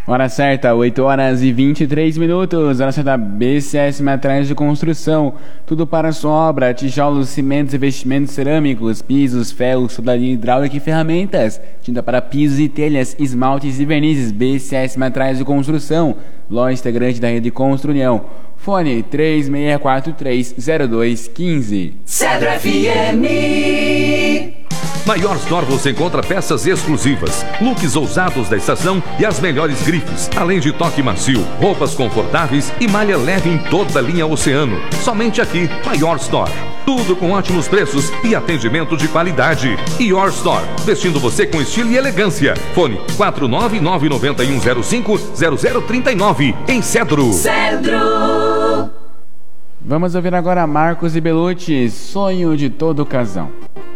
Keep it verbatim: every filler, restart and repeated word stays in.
Hora certa, oito horas e vinte e três minutos. Hora certa, B C S Materiais de Construção. Tudo para a sua obra: tijolos, cimentos, revestimentos cerâmicos, pisos, ferros, soldadinha hidráulica e ferramentas. Tinta para pisos e telhas, esmaltes e vernizes. B C S Materiais de Construção. Loja integrante da rede Construnião. Fone três seis quatro três zero dois um cinco. Cedro F M. Na Your Store você encontra peças exclusivas, looks ousados da estação e as melhores grifes, além de toque macio, roupas confortáveis e malha leve em toda a linha Oceano. Somente aqui, na Your Store. Tudo com ótimos preços e atendimento de qualidade. Your Store, vestindo você com estilo e elegância. Fone quatro nove nove nove um zero cinco zero zero três nove, em Cedro. Cedro. Vamos ouvir agora Marcos e Belucci, Sonho de Todo Casão.